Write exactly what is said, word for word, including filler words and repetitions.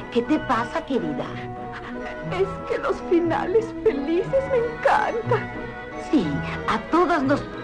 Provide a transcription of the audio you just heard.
¿Qué te pasa, querida? Es que los finales felices me encantan. Sí, a todas nos